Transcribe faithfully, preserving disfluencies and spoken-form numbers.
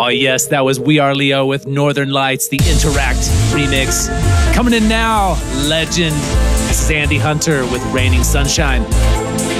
Oh yes, that was We Are Leo with Northern Lights, the Interact remix. Coming in now, Legend. This is Andy Hunter with Raining Sunshine.